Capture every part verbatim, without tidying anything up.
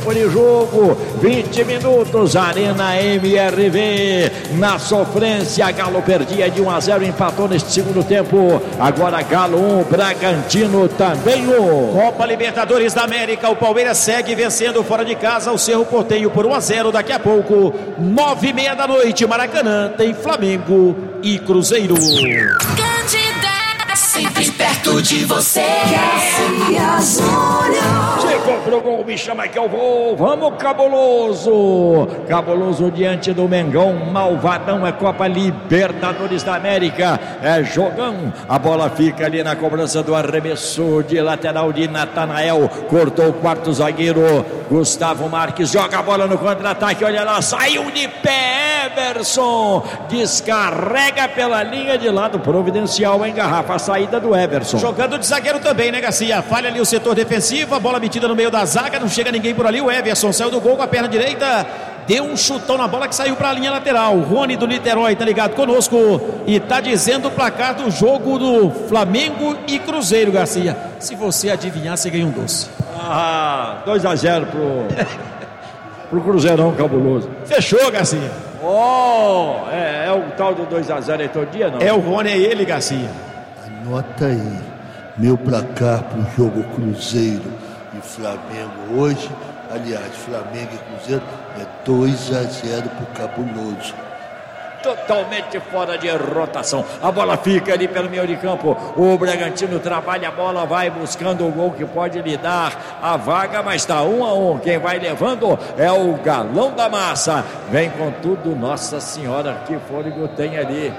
tempo de jogo, vinte minutos, Arena M R V, na sofrência, Galo perdia de um a zero, empatou neste segundo tempo, agora Galo um, Bragantino também um. Copa Libertadores da América, o Palmeiras segue vencendo fora de casa o Cerro Porteño por um a zero, daqui a pouco, nove e meia da noite, Maracanã, tem Flamengo e Cruzeiro. Candidata, sempre perto de você. Chegou pro gol, me chama que eu vou. Vamos, Cabuloso. Cabuloso diante do Mengão. Malvadão, é Copa Libertadores da América. É jogão. A bola fica ali na cobrança do arremesso de lateral de Natanael. Cortou o quarto zagueiro Gustavo Marques. Joga a bola no contra-ataque. Olha lá, saiu de pé. Everson descarrega pela linha de lado. Providencial, engarrafa a saída do Everson. Jogando de zagueiro também, né, Garcia? Falha ali o setor defensivo, a bola metida no meio da zaga, não chega ninguém por ali. O Everson saiu do gol com a perna direita, deu um chutão na bola que saiu para a linha lateral. O Rony do Niterói tá ligado conosco e tá dizendo o placar do jogo do Flamengo e Cruzeiro, Garcia. Se você adivinhar, você ganha um doce. Ah, dois a zero pro, pro Cruzeirão, Cabuloso. Fechou, Garcia. Oh, é, é o tal do dois a zero aí todo dia, não? É o Rony, é ele, Garcia. Anota aí, meu placar pro jogo Cruzeiro e Flamengo hoje, aliás, Flamengo e Cruzeiro, é dois a zero pro Cabuloso. Totalmente fora de rotação. A bola fica ali pelo meio de campo. O Bragantino trabalha a bola, vai buscando o gol que pode lhe dar a vaga, mas está um a um. Quem vai levando é o Galão da Massa. Vem com tudo, Nossa Senhora, que fôlego tem ali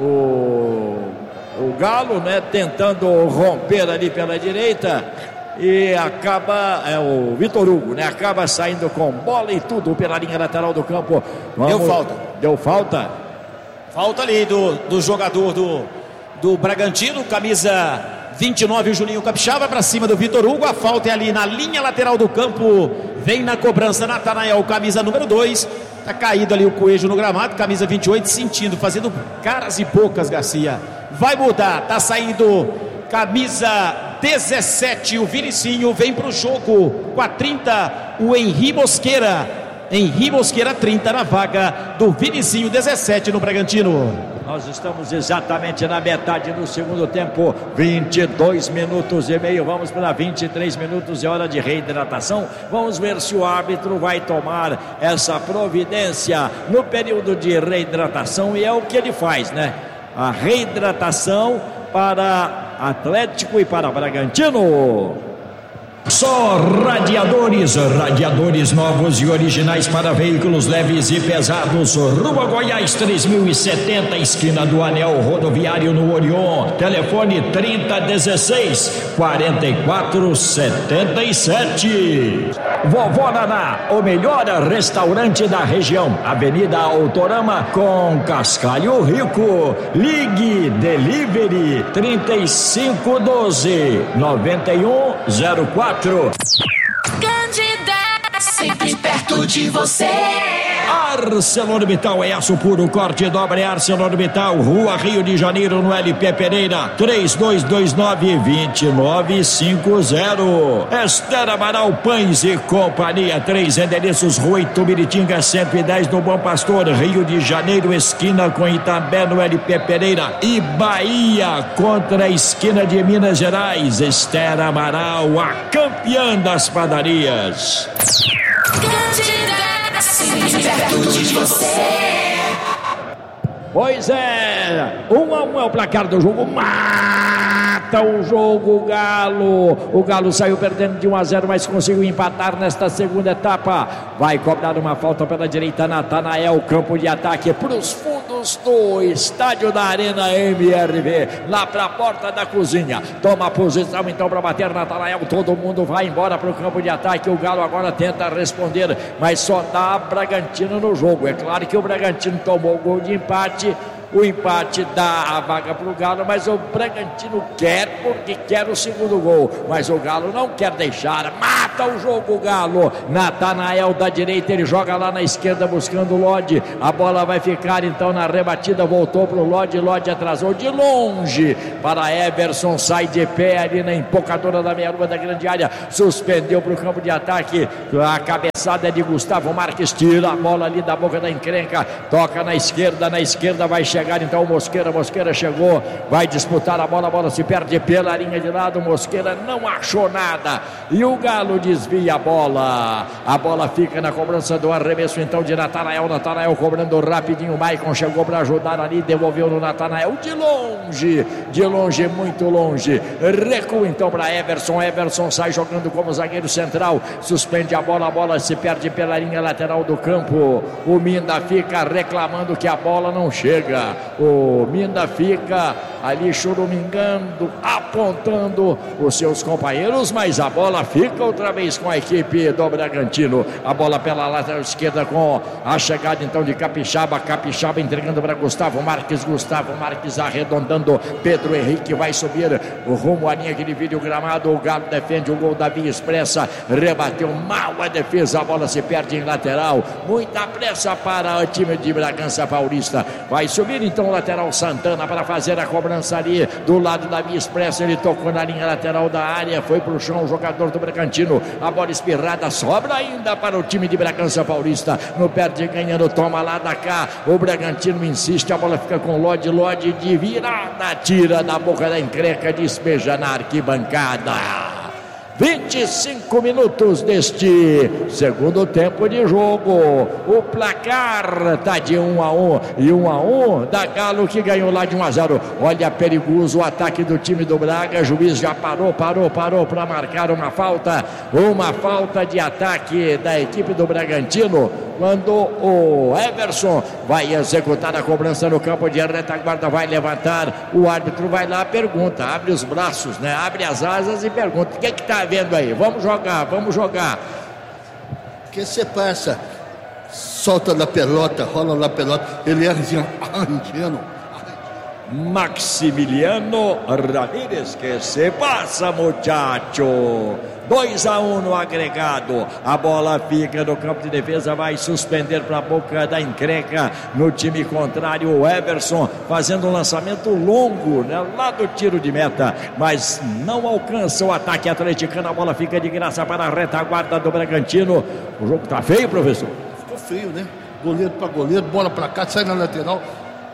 o, o Galo, né? Tentando romper ali pela direita. E acaba, é o Vitor Hugo, né? Acaba saindo com bola e tudo pela linha lateral do campo. Vamos, deu falta. Deu falta. Falta ali do, do jogador do, do Bragantino, camisa vinte e nove, o Juninho Capixaba, para cima do Vitor Hugo. A falta é ali na linha lateral do campo. Vem na cobrança Natanael, camisa número dois. Tá caído ali o Coelho no gramado, camisa vinte e oito, sentindo, fazendo caras e bocas, Garcia. Vai mudar, tá saindo camisa dezessete, o Vinicinho. Vem pro jogo com a trinta, o Henri Mosqueira. Henri Mosqueira, trinta na vaga do Vinicinho, dezessete no Bragantino. Nós estamos exatamente na metade do segundo tempo, vinte e dois minutos e meio, vamos para vinte e três minutos, é hora de reidratação. Vamos ver se o árbitro vai tomar essa providência no período de reidratação, e é o que ele faz, né? A reidratação para Atlético e para Bragantino. Só radiadores, radiadores novos e originais para veículos leves e pesados. Rua Goiás três mil e setenta, esquina do Anel Rodoviário no Orion. Telefone trinta dezesseis, quarenta e quatro setenta e sete. Vovó Naná, o melhor restaurante da região. Avenida Autorama com Cascalho Rico. Ligue Delivery trinta e cinco doze, noventa e um zero quatro. Candidata, sempre perto de você. ArcelorMittal é aço puro, corte e dobra, é ArcelorMittal, Rua Rio de Janeiro, no L P Pereira, três dois dois nove, dois nove cinco zero. Esther Amaral Pães e Companhia, três endereços, Rua Itumiritinga cento e dez, no Bom Pastor, Rio de Janeiro, esquina com Itambé, no L P Pereira, e Bahia contra a esquina de Minas Gerais. Esther Amaral, a campeã das padarias. Pois é, um a um é o placar do jogo. Mata o jogo o Galo. O Galo saiu perdendo de um a zero, mas conseguiu empatar nesta segunda etapa. Vai cobrar uma falta pela direita, Natanael, campo de ataque para os fundos do estádio da Arena M R V, lá para a porta da cozinha. Toma a posição então para bater Natanael. Todo mundo vai embora para o campo de ataque. O Galo agora tenta responder, mas só dá Bragantino no jogo. É claro que o Bragantino tomou o gol de empate O empate dá a vaga para o Galo, mas o Bragantino quer porque quer o segundo gol. Mas o Galo não quer deixar. Mata o jogo o Galo. Natanael da direita, ele joga lá na esquerda buscando o Lodi. A bola vai ficar então na rebatida. Voltou para o Lodi. Lodi atrasou de longe para Everson. Sai de pé ali na empocadora da meia-lua da grande área. Suspendeu para o campo de ataque. A cabeçada é de Gustavo Marques. Tira a bola ali da boca da encrenca. Toca na esquerda. Na esquerda vai chegar então o Mosqueira. Mosqueira chegou. Vai disputar a bola. A bola se perde pela linha de lado. Mosqueira não achou nada. E o Galo desvia a bola. A bola fica na cobrança do arremesso então de Natanael. Natanael cobrando rapidinho. O Maicon chegou para ajudar ali. Devolveu no Natanael de longe. De longe, muito longe. Recua então para Everson. Everson sai jogando como zagueiro central. Suspende a bola. A bola se perde pela linha lateral do campo. O Minda fica reclamando que a bola não chega. O Minda fica ali churumingando, apontando os seus companheiros, mas a bola fica outra vez com a equipe do Bragantino. A bola pela lateral esquerda com a chegada então de Capixaba. Capixaba entregando para Gustavo Marques. Gustavo Marques arredondando. Pedro Henrique vai subir o rumo à linha que divide o gramado. O Galo defende o gol da Via Expressa. Rebateu mal a defesa. A bola se perde em lateral. Muita pressa para o time de Bragança Paulista. Vai subir então o lateral Santana para fazer a cobrança ali do lado da Via Expressa. Ele tocou na linha lateral da área. Foi para o chão o jogador do Bragantino. A bola espirrada sobra ainda para o time de Bragança Paulista. No perde ganhando, toma lá da cá. O Bragantino insiste. A bola fica com o Lodi. Lodi de virada. Tira da boca da encrenca. Despeja na arquibancada. vinte e cinco minutos deste segundo tempo de jogo. O placar está de um a um. E um a um da Galo que ganhou lá de um a zero. Olha, perigoso o ataque do time do Braga. Juiz já parou, parou, parou para marcar uma falta. Uma falta de ataque da equipe do Bragantino. Quando o Everson vai executar a cobrança no campo de retaguarda, vai levantar, o árbitro vai lá, pergunta, abre os braços, né? Abre as asas e pergunta, o que que tá vendo aí? Vamos jogar, vamos jogar. O que se passa? Solta na pelota, rola na pelota, ele é argentino. Maximiliano Ramírez, que se passa, muchacho. dois a um no agregado. A bola fica no campo de defesa. Vai suspender para a boca da encrenca no time contrário. O Everson fazendo um lançamento longo, né, lá do tiro de meta, mas não alcança o ataque atleticano. A bola fica de graça para a retaguarda do Bragantino. O jogo tá feio, professor? Ficou feio, né? Goleiro para goleiro, bola para cá, sai na lateral.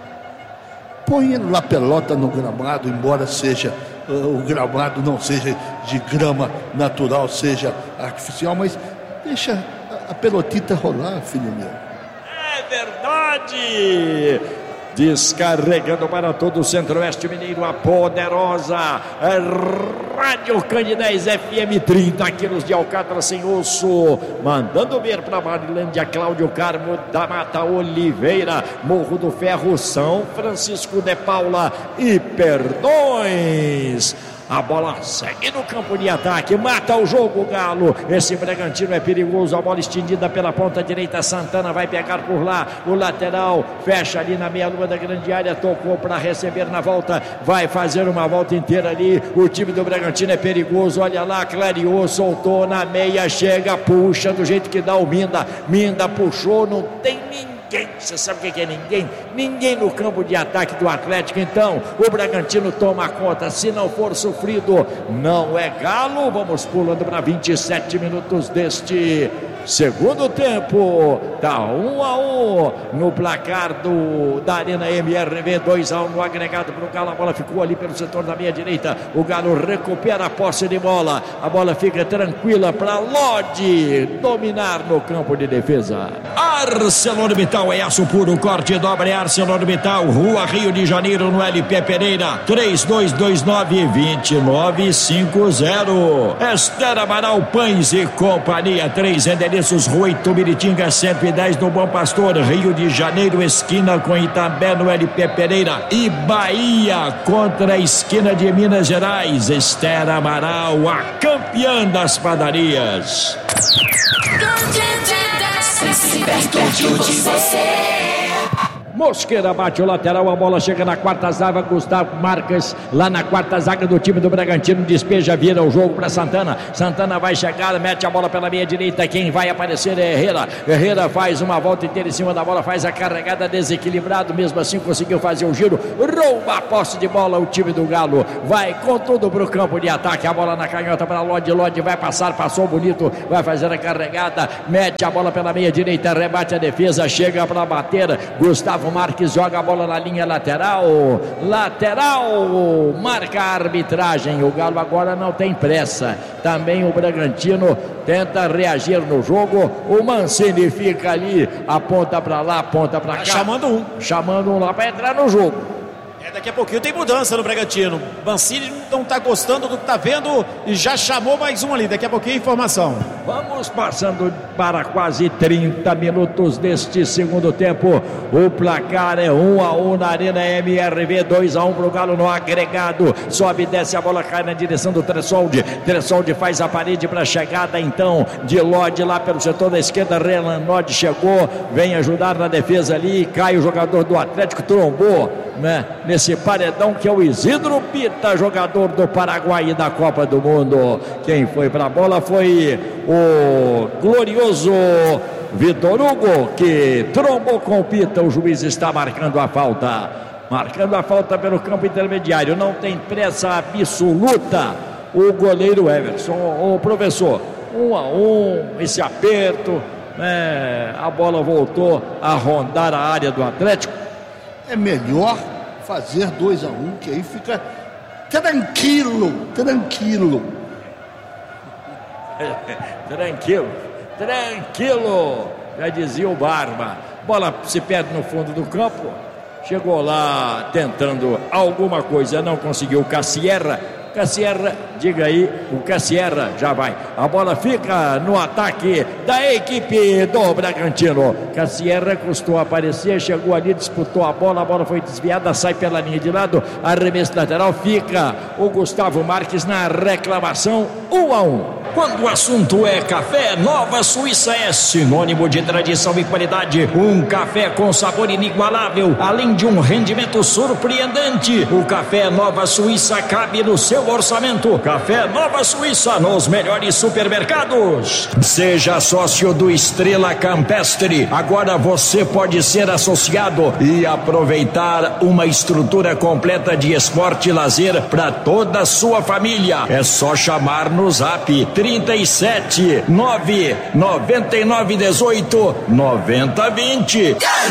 Põe lá pelota no gramado, embora seja uh, o gramado não seja de grama natural, seja artificial, mas deixa a, a pelotita rolar, filho meu. É verdade! Descarregando para todo o Centro-Oeste Mineiro, a poderosa Rádio Candidez F M, trinta quilos de alcatra sem osso. Mandando ver para Marilândia, Cláudio Carmo da Mata Oliveira, Morro do Ferro, São Francisco de Paula e Perdões. A bola segue no campo de ataque, mata o jogo, Galo. Esse Bragantino é perigoso. A bola estendida pela ponta direita. Santana vai pegar por lá. O lateral fecha ali na meia-lua da grande área. Tocou para receber na volta. Vai fazer uma volta inteira ali. O time do Bragantino é perigoso. Olha lá, clareou, soltou na meia. Chega, puxa do jeito que dá o Minda. Minda puxou, não tem ninguém. Ninguém, você sabe o que é ninguém? Ninguém no campo de ataque do Atlético. Então o Bragantino toma conta. Se não for sofrido, não é Galo. Vamos pulando para vinte e sete minutos deste segundo tempo. Tá um a um no placar do, da Arena M R V. dois a um no agregado para o Galo. A bola ficou ali pelo setor da meia direita. O Galo recupera a posse de bola. A bola fica tranquila para Lodi dominar no campo de defesa. ArcelorMittal é aço puro, corte dobra, é ArcelorMittal, Rua Rio de Janeiro, no L P Pereira, três dois dois nove, dois nove cinco zero. Esther Amaral Pães e Companhia, três endereços, Rua Itumiritinga cento e dez, no Bom Pastor, Rio de Janeiro, esquina com Itambé, no L P Pereira, e Bahia contra a esquina de Minas Gerais. Esther Amaral, a campeã das padarias. Sempre perto de você. Mosqueira bate o lateral, a bola chega na quarta zaga, Gustavo Marques, lá na quarta zaga do time do Bragantino, despeja, vira o jogo para Santana. Santana vai chegar, mete a bola pela meia direita, quem vai aparecer é Herrera. Herrera faz uma volta inteira em cima da bola, faz a carregada, desequilibrado, mesmo assim conseguiu fazer o giro, rouba a posse de bola, o time do Galo vai com tudo pro campo de ataque, a bola na canhota para Lodi, Lodi vai passar, passou bonito, vai fazer a carregada, mete a bola pela meia direita, rebate a defesa, chega para bater, Gustavo Marques joga a bola na linha lateral, lateral, marca a arbitragem. O Galo agora não tem pressa, também o Bragantino tenta reagir no jogo, o Mancini fica ali, aponta para lá, aponta para cá, chamando um chamando um lá para entrar no jogo. É, daqui a pouquinho tem mudança no Bragantino. Mancini não está gostando do que está vendo e já chamou mais um ali. Daqui a pouquinho informação. Vamos passando para quase trinta minutos deste segundo tempo. O placar é um a um na Arena M R V, dois a um para o Galo no agregado. Sobe e desce, a bola cai na direção do Tressoldi. Tressoldi faz a parede para a chegada então de Lodi lá pelo setor da esquerda. Renan Lodi chegou, vem ajudar na defesa ali. Cai o jogador do Atlético, trombou, né, nesse paredão que é o Isidro Pita, jogador do Paraguai e da Copa do Mundo. Quem foi para a bola foi o glorioso Vitor Hugo, que trombou com o Pita. O juiz está marcando a falta, marcando a falta pelo campo intermediário. Não tem pressa absoluta o goleiro Everson. O professor, um a um, esse aperto, né, a bola voltou a rondar a área do Atlético. É melhor fazer dois a um, que aí fica tranquilo, tranquilo. Tranquilo, tranquilo, já dizia o Barba. Bola se perde no fundo do campo. Chegou lá tentando alguma coisa, não conseguiu. Cassierra, Cassierra, diga aí, o Cassierra já vai. A bola fica no ataque da equipe do Bragantino. Cassierra custou aparecer, chegou ali, disputou a bola, a bola foi desviada, sai pela linha de lado, arremesso lateral, fica o Gustavo Marques na reclamação, um a um. Quando o assunto é café, Nova Suíça é sinônimo de tradição e qualidade. Um café com sabor inigualável, além de um rendimento surpreendente. O café Nova Suíça cabe no seu orçamento. Café Nova Suíça nos melhores supermercados. Seja sócio do Estrela Campestre. Agora você pode ser associado e aproveitar uma estrutura completa de esporte e lazer para toda a sua família. É só chamar no Zap trinta e sete, nove noventa e nove, dezoito, noventa, vinte.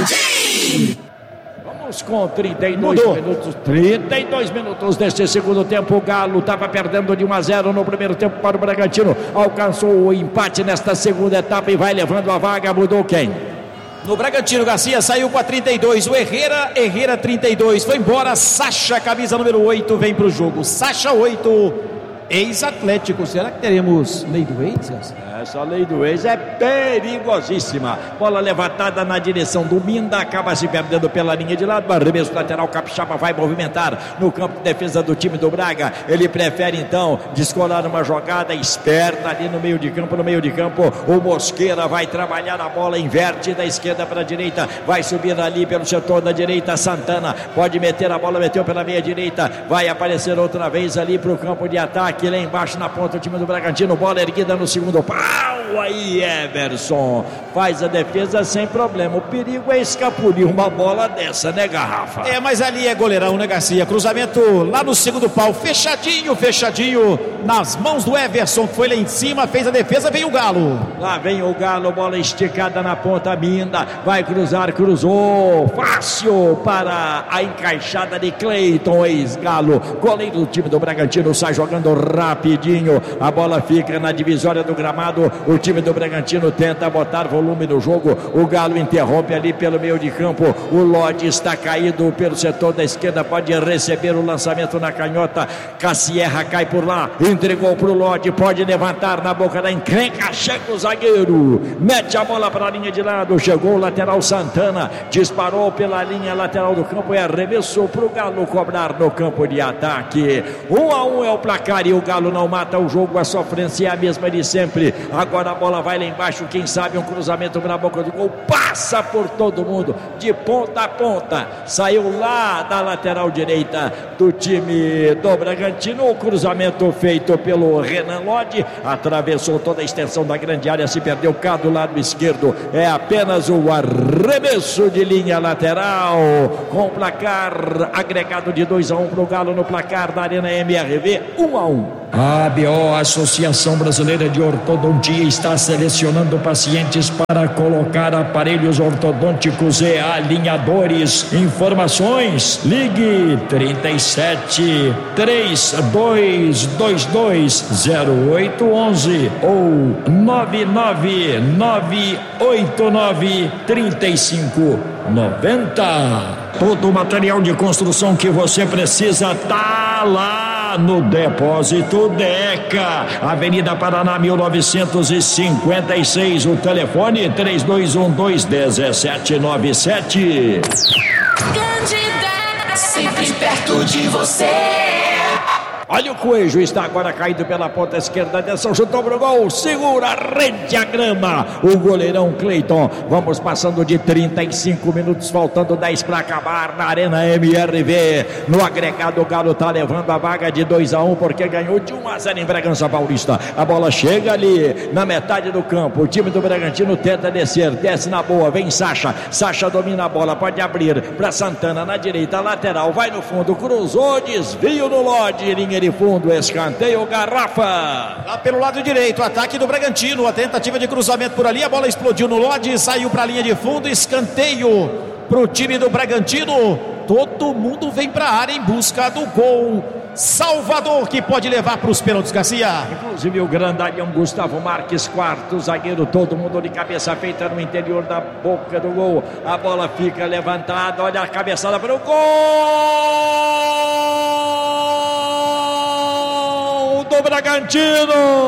Vamos com trinta e dois minutos, trinta e dois minutos deste segundo tempo. O Galo estava perdendo de um a zero no primeiro tempo para o Bragantino. Alcançou o empate nesta segunda etapa e vai levando a vaga. Mudou quem? No Bragantino, Garcia saiu com a trinta e dois, o Herrera, Herrera trinta e dois, foi embora. Sacha, camisa número oito, vem para o jogo. Sacha oito, ex-Atlético. Será que teremos lei do ex? Essa lei do ex é perigosíssima. Bola levantada na direção do Minda, acaba se perdendo pela linha de lado. Arremesso lateral, Capixaba vai movimentar no campo de defesa do time do Braga. Ele prefere então descolar uma jogada esperta ali no meio de campo. No meio de campo, o Mosqueira vai trabalhar a bola, inverte da esquerda para a direita, vai subir ali pelo setor da direita. Santana pode meter a bola, meteu pela meia direita, vai aparecer outra vez ali para o campo de ataque. Lá embaixo na ponta o time do Bragantino, bola erguida no segundo pau. Aí Everson faz a defesa sem problema. O perigo é escapulir uma bola dessa, né, Garrafa? É, mas ali é goleirão, né, Garcia? Cruzamento lá no segundo pau, fechadinho, fechadinho nas mãos do Everson, que foi lá em cima, fez a defesa, vem o Galo. Lá vem o Galo, bola esticada na ponta, Minda vai cruzar, cruzou fácil para a encaixada de Cleiton, ex-Galo, goleiro do time do Bragantino, sai jogando rapidinho, a bola fica na divisória do gramado. O time do Bragantino tenta botar volume no jogo, o Galo interrompe ali pelo meio de campo. O Lodi está caído pelo setor da esquerda, pode receber o lançamento na canhota. Cassierra cai por lá, entregou para o Lodi, pode levantar na boca da encrenca, chega o zagueiro, mete a bola para a linha de lado, chegou o lateral Santana, disparou pela linha lateral do campo e arremessou para o Galo cobrar no campo de ataque. Um a um é o placar e o Galo não mata o jogo, a sofrência é a mesma de sempre. Agora a bola vai lá embaixo, quem sabe um cruzamento na boca do gol, passa por todo mundo, de ponta a ponta, saiu lá da lateral direita do time do Bragantino, o cruzamento feito pelo Renan Lodi, atravessou toda a extensão da grande área, se perdeu cá do lado esquerdo, é apenas o arremesso de linha lateral, com o placar agregado de dois a um para o Galo no placar da Arena M R V, um a um. A B O, Associação Brasileira de Ortodontia, está selecionando pacientes para colocar aparelhos ortodônticos e alinhadores. Informações, ligue trinta e sete, trinta e dois vinte e dois, zero oito onze ou nove nove nove oito nove, três cinco nove zero. Todo o material de construção que você precisa tá lá no Depósito Deca, Avenida Paraná mil novecentos e cinquenta e seis, o telefone três dois um dois, um sete nove sete. Candidata, sempre perto de você. Olha o Coelho, está agora caído pela ponta esquerda, atenção, chutou pro gol, segura, rente a grama, o goleirão Cleiton. Vamos passando de trinta e cinco minutos, faltando dez para acabar na Arena M R V. No agregado, o Galo tá levando a vaga de dois a um, porque ganhou de um a zero em Bragança Paulista. A bola chega ali na metade do campo, o time do Bragantino tenta descer, desce na boa, vem Sacha, Sacha domina a bola, pode abrir para Santana na direita, lateral, vai no fundo, cruzou, desvio no Lodi, linha de fundo, escanteio, Garrafa. Lá pelo lado direito, ataque do Bragantino, a tentativa de cruzamento por ali, a bola explodiu no Lodi, saiu para a linha de fundo, escanteio para o time do Bragantino. Todo mundo vem para a área em busca do gol. Salvador, que pode levar para os pênaltis, Garcia. Inclusive o grandalhão Gustavo Marques, quarto zagueiro, todo mundo de cabeça feita no interior da boca do gol. A bola fica levantada, olha a cabeçada para o gol do Bragantino.